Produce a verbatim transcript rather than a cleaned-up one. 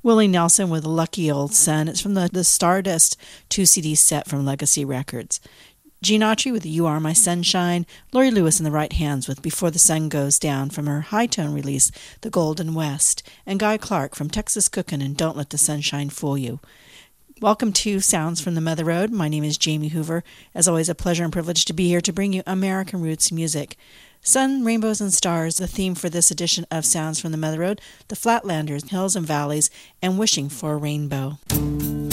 Willie Nelson with Lucky Old Sun. It's from the, the Stardust two C D set from Legacy Records. Gene Autry with You Are My Sunshine. Laurie Lewis in the Right Hands with Before the Sun Goes Down from her high-tone release, The Golden West. And Guy Clark from Texas Cookin' and Don't Let the Sunshine Fool You. Welcome to Sounds from the Mother Road. My name is Jamie Hoover. As always, a pleasure and privilege to be here to bring you American roots music. Sun, Rainbows, and Stars, the theme for this edition of Sounds from the Mother Road, the Flatlanders, Hills and Valleys, and Wishing for a Rainbow.